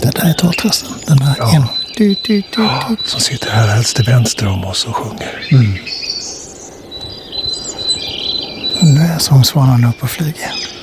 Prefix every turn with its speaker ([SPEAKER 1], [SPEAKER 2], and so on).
[SPEAKER 1] Det där är tårtrassen. Den här
[SPEAKER 2] som sitter här helst till vänster om oss och sjunger.
[SPEAKER 1] Nu är sångsvanan uppe och flyger.